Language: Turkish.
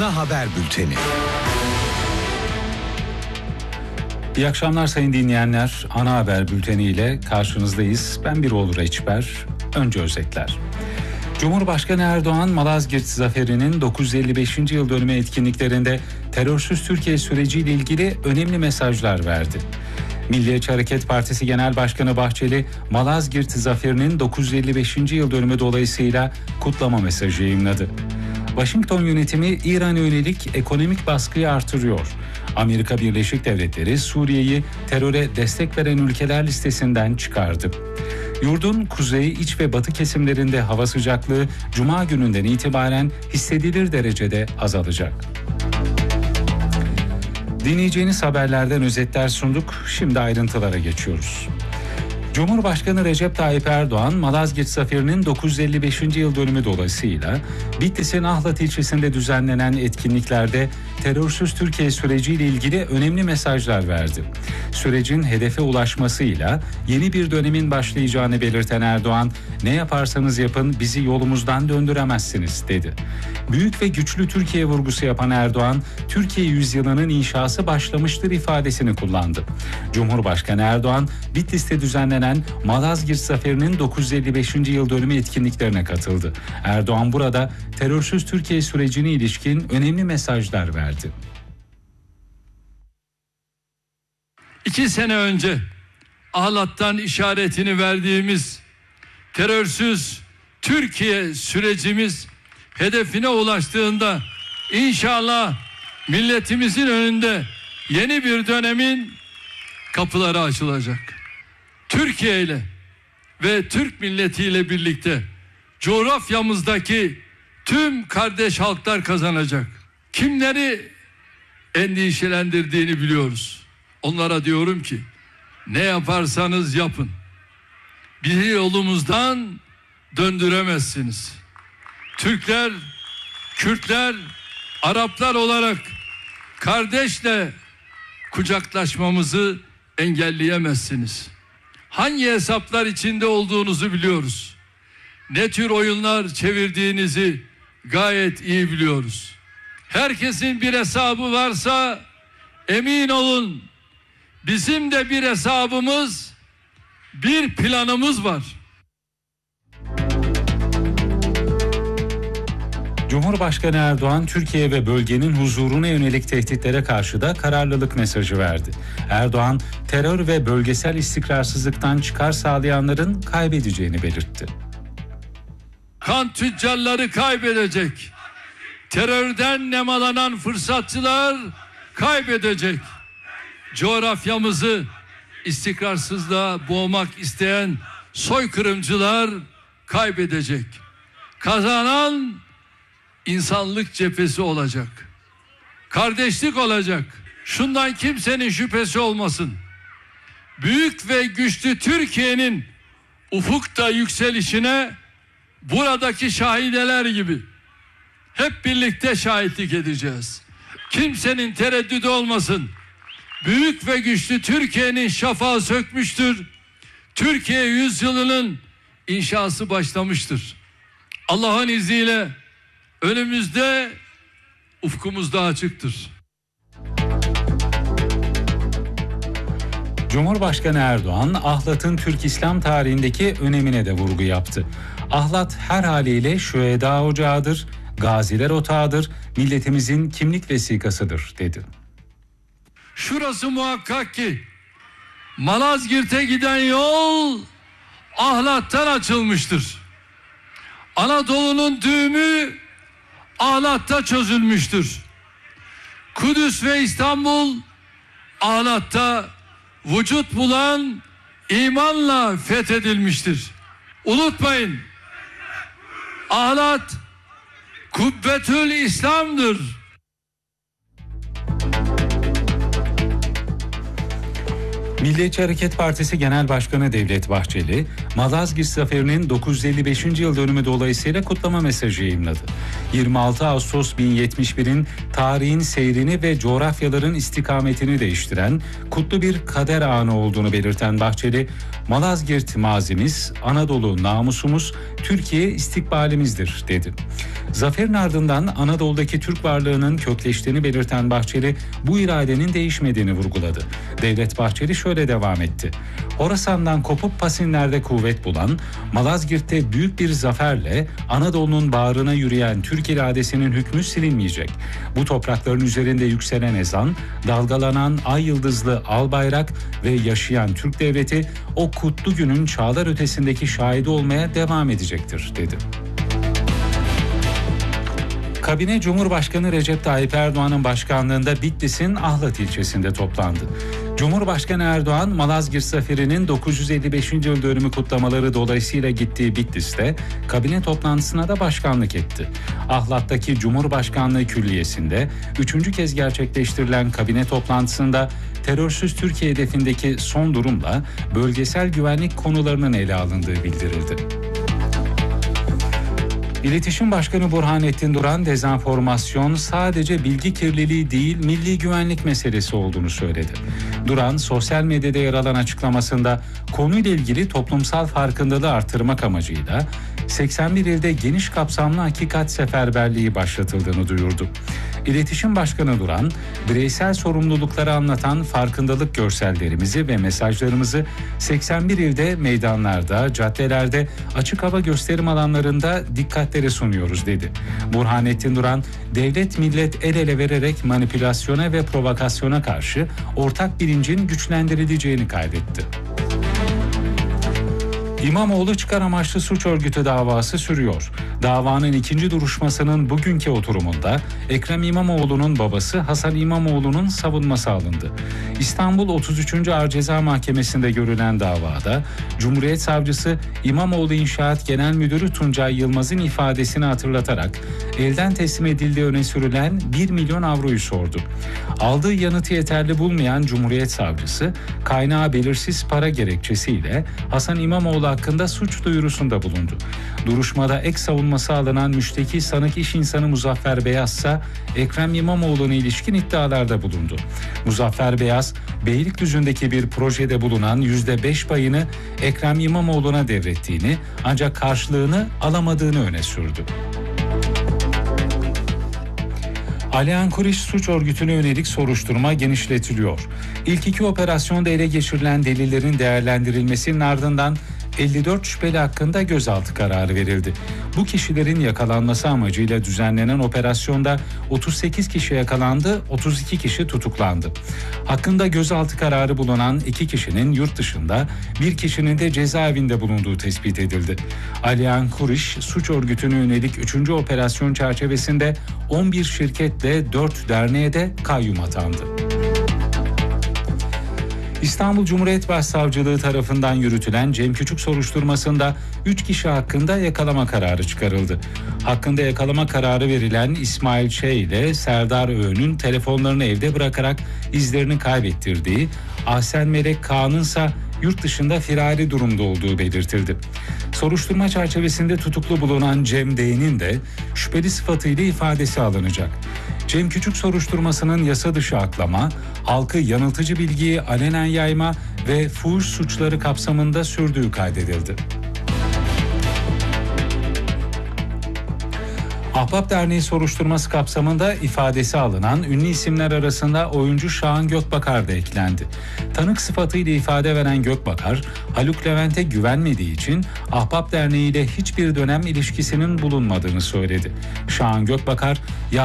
Ana haber bülteni. İyi akşamlar sayın dinleyenler. Ana haber bülteni ile karşınızdayız. Ben Birol Reçber. Önce özetler. Cumhurbaşkanı Erdoğan, Malazgirt Zaferi'nin 955. yıl dönümü etkinliklerinde terörsüz Türkiye süreciyle ilgili önemli mesajlar verdi. Milliyetçi Hareket Partisi Genel Başkanı Bahçeli, Malazgirt Zaferi'nin 955. yıl dönümü dolayısıyla kutlama mesajı yayımladı. Washington yönetimi İran'a yönelik ekonomik baskıyı artırıyor. Amerika Birleşik Devletleri Suriye'yi teröre destek veren ülkeler listesinden çıkardı. Yurdun kuzey, iç ve batı kesimlerinde hava sıcaklığı Cuma gününden itibaren hissedilir derecede azalacak. Dinleyeceğiniz haberlerden özetler sunduk. Şimdi ayrıntılara geçiyoruz. Cumhurbaşkanı Recep Tayyip Erdoğan, Malazgirt Zaferi'nin 955. yıl dönümü dolayısıyla Bitlis'in Ahlat ilçesinde düzenlenen etkinliklerde terörsüz Türkiye süreciyle ilgili önemli mesajlar verdi. Sürecin hedefe ulaşmasıyla yeni bir dönemin başlayacağını belirten Erdoğan, "Ne yaparsanız yapın bizi yolumuzdan döndüremezsiniz," dedi. Büyük ve güçlü Türkiye vurgusu yapan Erdoğan, "Türkiye yüzyılının inşası başlamıştır," ifadesini kullandı. Cumhurbaşkanı Erdoğan, Bitlis'te düzenlenen Malazgirt Zaferi'nin 955. yıl dönümü etkinliklerine katıldı. Erdoğan burada terörsüz Türkiye sürecine ilişkin önemli mesajlar verdi. 2 sene önce Ahlat'tan işaretini verdiğimiz terörsüz Türkiye sürecimiz hedefine ulaştığında inşallah milletimizin önünde yeni bir dönemin kapıları açılacak. Türkiye ile ve Türk milletiyle birlikte coğrafyamızdaki tüm kardeş halklar kazanacak. Kimleri endişelendirdiğini biliyoruz. Onlara diyorum ki, ne yaparsanız yapın, bizi yolumuzdan döndüremezsiniz. Türkler, Kürtler, Araplar olarak kardeşle kucaklaşmamızı engelleyemezsiniz. Hangi hesaplar içinde olduğunuzu biliyoruz. Ne tür oyunlar çevirdiğinizi gayet iyi biliyoruz. Herkesin bir hesabı varsa emin olun bizim de bir hesabımız, bir planımız var. Cumhurbaşkanı Erdoğan, Türkiye ve bölgenin huzuruna yönelik tehditlere karşı da kararlılık mesajı verdi. Erdoğan, terör ve bölgesel istikrarsızlıktan çıkar sağlayanların kaybedeceğini belirtti. Kan tüccarları kaybedecek. Terörden nemalanan fırsatçılar kaybedecek. Coğrafyamızı istikrarsızlığa boğmak isteyen soykırımcılar kaybedecek. Kazanan insanlık cephesi olacak. Kardeşlik olacak. Şundan kimsenin şüphesi olmasın. Büyük ve güçlü Türkiye'nin ufukta yükselişine buradaki şahideler gibi hep birlikte şahitlik edeceğiz. Kimsenin tereddüdü olmasın. Büyük ve güçlü Türkiye'nin şafağı sökmüştür. Türkiye yüzyılının inşası başlamıştır. Allah'ın izniyle önümüzde, ufkumuzda açıktır. Cumhurbaşkanı Erdoğan, Ahlat'ın Türk İslam tarihindeki önemine de vurgu yaptı. Ahlat her haliyle şüheda ocağıdır, gaziler otağıdır, milletimizin kimlik vesikasıdır, dedi. Şurası muhakkak ki Malazgirt'e giden yol Ahlat'tan açılmıştır. Anadolu'nun düğümü Ahlat'ta çözülmüştür. Kudüs ve İstanbul Ahlat'ta vücut bulan imanla fethedilmiştir. Unutmayın, Ahlat Kubbetül İslam'dır. Milliyetçi Hareket Partisi Genel Başkanı Devlet Bahçeli, Malazgirt Zaferi'nin 955. yıl dönümü dolayısıyla kutlama mesajı yayımladı. 26 Ağustos 1071'in tarihin seyrini ve coğrafyaların istikametini değiştiren kutlu bir kader anı olduğunu belirten Bahçeli, Malazgirt mazimiz, Anadolu namusumuz, Türkiye istikbalimizdir dedi. Zaferin ardından Anadolu'daki Türk varlığının kökleştiğini belirten Bahçeli, bu iradenin değişmediğini vurguladı. Devlet Bahçeli şöyle devam etti. Horasan'dan kopup Pasinler'de kuvvet bulan, Malazgirt'te büyük bir zaferle Anadolu'nun bağrına yürüyen Türk iradesinin hükmü silinmeyecek. Bu toprakların üzerinde yükselen ezan, dalgalanan ay yıldızlı al bayrak ve yaşayan Türk devleti o kutlu günün çağlar ötesindeki şahidi olmaya devam edecektir dedi. Kabine Cumhurbaşkanı Recep Tayyip Erdoğan'ın başkanlığında Bitlis'in Ahlat ilçesinde toplandı. Cumhurbaşkanı Erdoğan, Malazgirt Zaferi'nin 955. yıl dönümü kutlamaları dolayısıyla gittiği Bitlis'te kabine toplantısına da başkanlık etti. Ahlat'taki Cumhurbaşkanlığı Külliyesi'nde 3. kez gerçekleştirilen kabine toplantısında terörsüz Türkiye hedefindeki son durumla bölgesel güvenlik konularının ele alındığı bildirildi. İletişim Başkanı Burhanettin Duran, dezenformasyon sadece bilgi kirliliği değil, milli güvenlik meselesi olduğunu söyledi. Duran, sosyal medyada yer alan açıklamasında konuyla ilgili toplumsal farkındalığı artırmak amacıyla 81 ilde geniş kapsamlı hakikat seferberliği başlatıldığını duyurdu. İletişim Başkanı Duran, bireysel sorumlulukları anlatan farkındalık görsellerimizi ve mesajlarımızı 81 ilde meydanlarda, caddelerde, açık hava gösterim alanlarında dikkatlere sunuyoruz dedi. Burhanettin Duran, devlet millet el ele vererek manipülasyona ve provokasyona karşı ortak bilincin güçlendirileceğini kaydetti. İmamoğlu çıkar amaçlı suç örgütü davası sürüyor. Davanın ikinci duruşmasının bugünkü oturumunda Ekrem İmamoğlu'nun babası Hasan İmamoğlu'nun savunması alındı. İstanbul 33. Ağır Ceza Mahkemesi'nde görülen davada Cumhuriyet Savcısı İmamoğlu İnşaat Genel Müdürü Tuncay Yılmaz'ın ifadesini hatırlatarak elden teslim edildiği öne sürülen 1 milyon avroyu sordu. Aldığı yanıtı yeterli bulmayan Cumhuriyet Savcısı kaynağı belirsiz para gerekçesiyle Hasan İmamoğlu hakkında suç duyurusunda bulundu. Duruşmada ek savunması alınan müşteki sanık iş insanı Muzaffer Beyaz ise Ekrem İmamoğlu'na ilişkin iddialarda bulundu. Muzaffer Beyaz, Beylikdüzü'ndeki bir projede bulunan %5 payını Ekrem İmamoğlu'na devrettiğini ancak karşılığını alamadığını öne sürdü. Alihan Kuriş suç örgütüne yönelik soruşturma genişletiliyor. İlk 2 operasyonda ele geçirilen delillerin değerlendirilmesinin ardından 54 şüpheli hakkında gözaltı kararı verildi. Bu kişilerin yakalanması amacıyla düzenlenen operasyonda 38 kişi yakalandı, 32 kişi tutuklandı. Hakkında gözaltı kararı bulunan 2 kişinin yurt dışında, 1 kişinin de cezaevinde bulunduğu tespit edildi. Alihan Kuriş suç örgütüne yönelik 3. operasyon çerçevesinde 11 şirketle 4 derneğe de kayyum atandı. İstanbul Cumhuriyet Başsavcılığı tarafından yürütülen Cem Küçük soruşturmasında 3 kişi hakkında yakalama kararı çıkarıldı. Hakkında yakalama kararı verilen İsmail Ç. ile Serdar Öğün'ün telefonlarını evde bırakarak izlerini kaybettirdiği, Ahsen Melek Kağan'ın ise yurt dışında firari durumda olduğu belirtildi. Soruşturma çerçevesinde tutuklu bulunan Cem D'nin de şüpheli sıfatıyla ifadesi alınacak. Cem Küçük soruşturmasının yasa dışı aklama, halkı yanıltıcı bilgiyi alenen yayma ve fuhuş suçları kapsamında sürdüğü kaydedildi. Ahbap Derneği soruşturması kapsamında ifadesi alınan ünlü isimler arasında oyuncu Şahan Gökbakar da eklendi. Tanık sıfatıyla ifade veren Gökbakar, Haluk Levent'e güvenmediği için Ahbap Derneği ile hiçbir dönem ilişkisinin bulunmadığını söyledi. Şahan Gökbakar,